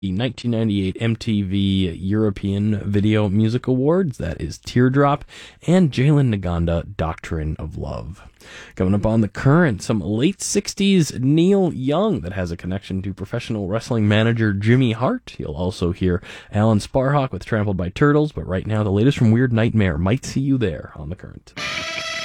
the 1998 MTV European Video Music Awards. That is Teardrop, and Jalen Naganda, Doctrine of Love. Coming up on The Current, some late 60s Neil Young that has a connection to professional wrestling manager Jimmy Hart. You'll also hear Alan Sparhawk with Trampled by Turtles, but right now the latest from Weird Nightmare. Might see you there on The Current.